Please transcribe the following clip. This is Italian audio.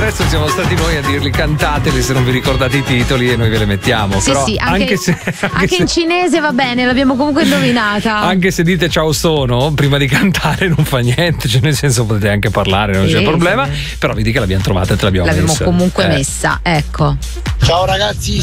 resto siamo stati noi a dirli, cantateli se non vi ricordate i titoli e noi ve le mettiamo. Sì, però sì, anche in cinese va bene, l'abbiamo comunque indovinata. Anche se dite ciao sono prima di cantare non fa niente, cioè nel senso potete anche parlare, non c'è problema, però vedi che l'abbiamo trovata e te l'abbiamo messa. Comunque messa, ecco. Ciao ragazzi,